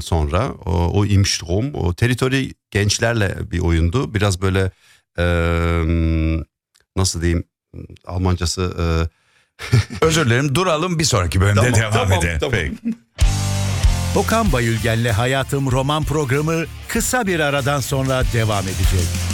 sonra o Im Strom, o Territory gençlerle bir oyundu. Biraz böyle nasıl diyeyim, Almancası... Özür dilerim, duralım, bir sonraki bölümde devam edelim. Tamam. Peki. Okan Bayülgen'le Hayatım roman programı kısa bir aradan sonra devam edecek.